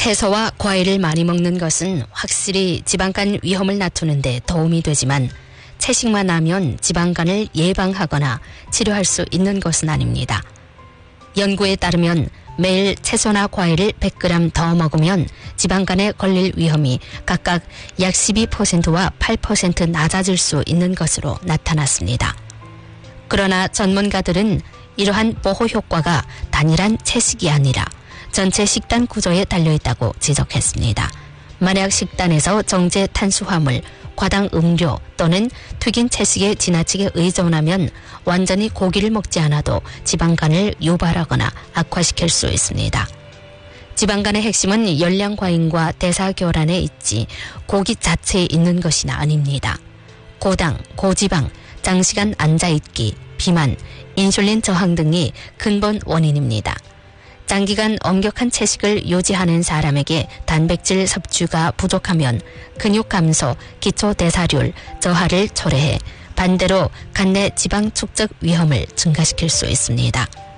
채소와 과일을 많이 먹는 것은 확실히 지방간 위험을 낮추는 데 도움이 되지만 채식만 하면 지방간을 예방하거나 치료할 수 있는 것은 아닙니다. 연구에 따르면 매일 채소나 과일을 100g 더 먹으면 지방간에 걸릴 위험이 각각 약 12%와 8% 낮아질 수 있는 것으로 나타났습니다. 그러나 전문가들은 이러한 보호 효과가 단일한 채식이 아니라 전체 식단 구조에 달려있다고 지적했습니다. 만약 식단에서 정제 탄수화물, 과당 음료 또는 튀긴 채식에 지나치게 의존하면 완전히 고기를 먹지 않아도 지방간을 유발하거나 악화시킬 수 있습니다. 지방간의 핵심은 열량과잉과 대사교란에 있지 고기 자체에 있는 것이나 아닙니다. 고당, 고지방, 장시간 앉아있기, 비만, 인슐린 저항 등이 근본 원인입니다. 장기간 엄격한 채식을 유지하는 사람에게 단백질 섭취가 부족하면 근육 감소, 기초 대사율 저하를 초래해 반대로 간내 지방 축적 위험을 증가시킬 수 있습니다.